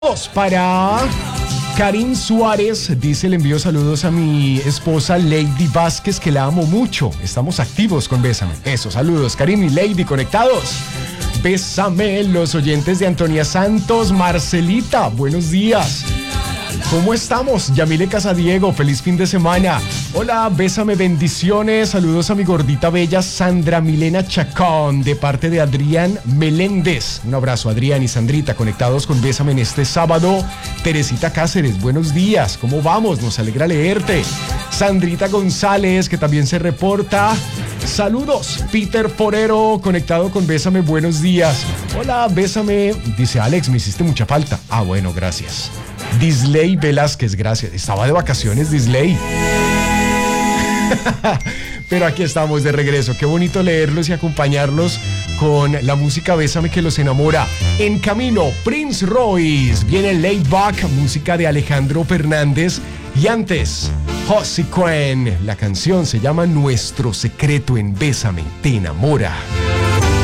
Para Karim Suárez, dice, le envío saludos a mi esposa Lady Vázquez, que la amo mucho. Estamos activos con Bésame. Eso, saludos, Karim y Lady, conectados. Bésame, los oyentes de Antonia Santos. Marcelita, buenos días. ¿Cómo estamos? Yamile Casadiego, feliz fin de semana. Hola, bésame, bendiciones. Saludos a mi gordita bella Sandra Milena Chacón, de parte de Adrián Meléndez. Un abrazo, Adrián y Sandrita, conectados con Bésame en este sábado. Teresita Cáceres, buenos días. ¿Cómo vamos? Nos alegra leerte. Sandrita González, que también se reporta. Saludos, Peter Forero, conectado con Bésame, buenos días. Hola, bésame. Dice Alex, me hiciste mucha falta. Ah, bueno, gracias. Disley Velázquez, gracias. Estaba de vacaciones, Disley. Pero aquí estamos de regreso. Qué bonito leerlos y acompañarlos con la música Bésame que los enamora. En camino, Prince Royce. Viene Laid Back, música de Alejandro Fernández. Y antes, Josie Quen. La canción se llama Nuestro Secreto en Bésame, te enamora.